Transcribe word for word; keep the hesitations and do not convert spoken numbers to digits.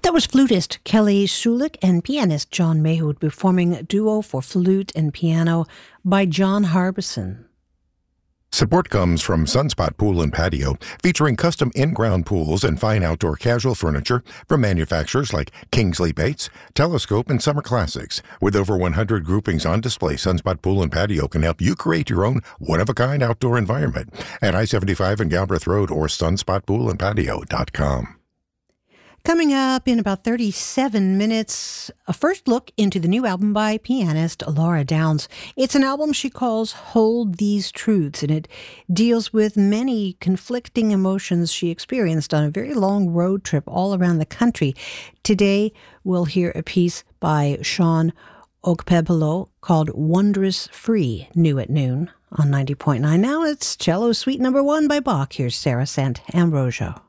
That was flutist Kelly Schulich and pianist John Mayhew performing Duo for Flute and Piano by John Harbison. Support comes from Sunspot Pool and Patio, featuring custom in-ground pools and fine outdoor casual furniture from manufacturers like Kingsley Bates, Telescope, and Summer Classics. With over one hundred groupings on display, Sunspot Pool and Patio can help you create your own one-of-a-kind outdoor environment at I seventy-five and Galbraith Road or sunspot pool and patio dot com. Coming up in about thirty-seven minutes, a first look into the new album by pianist Laura Downs. It's an album she calls Hold These Truths, and it deals with many conflicting emotions she experienced on a very long road trip all around the country. Today, we'll hear a piece by Sean Okpebholo called Wondrous Free, new at noon on ninety point nine. Now it's Cello Suite Number One by Bach. Here's Sarah Sant Ambrosio.